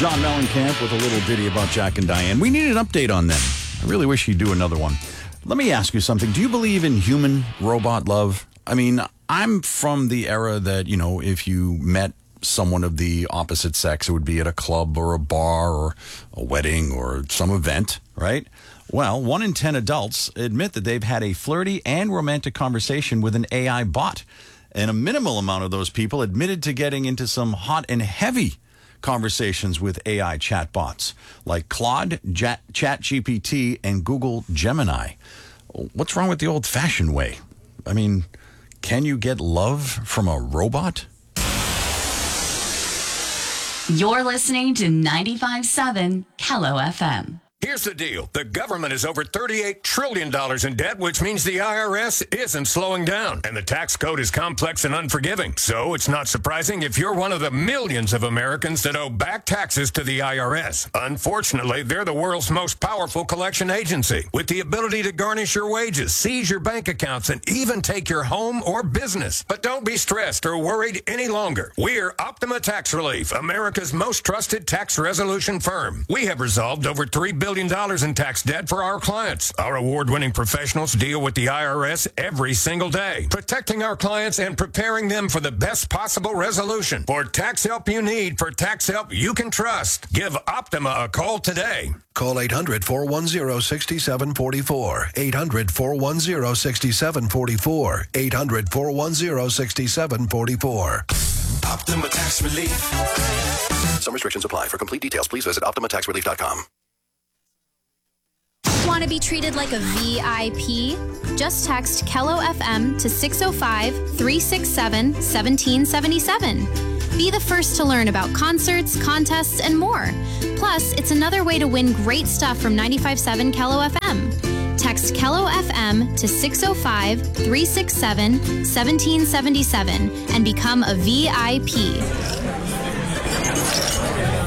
John Mellencamp with a little ditty about Jack and Diane. We need an update on them. I really wish he'd do another one. Let me ask you something. Do you believe in human-robot love? I mean, I'm from the era that, you know, if you met someone of the opposite sex, it would be at a club or a bar or a wedding or some event, right? Well, 1 in 10 adults admit that they've had a flirty and romantic conversation with an AI bot. And a minimal amount of those people admitted to getting into some hot and heavy conversations with AI chatbots like Claude, ChatGPT, and Google Gemini. What's wrong with the old-fashioned way? I mean, can you get love from a robot? You're listening to 95.7 Kello FM. Here's the deal. The government is over $38 trillion in debt, which means the IRS isn't slowing down. And the tax code is complex and unforgiving. So it's not surprising if you're one of the millions of Americans that owe back taxes to the IRS. Unfortunately, they're the world's most powerful collection agency, with the ability to garnish your wages, seize your bank accounts, and even take your home or business. But don't be stressed or worried any longer. We're Optima Tax Relief, America's most trusted tax resolution firm. We have resolved over $3 billion in tax debt for our clients. Our award-winning professionals deal with the IRS every single day, protecting our clients and preparing them for the best possible resolution. For tax help you need, for tax help you can trust, give Optima a call today. Call 800-410-6744. 800-410-6744. 800-410-6744. Optima Tax Relief. Some restrictions apply. For complete details, please visit OptimaTaxRelief.com. Want to be treated like a VIP? Just text Kello FM to 605-367-1777. Be the first to learn about concerts, contests, and more. Plus, it's another way to win great stuff from 95.7 Kello FM. Text Kello FM to 605-367-1777 and become a VIP.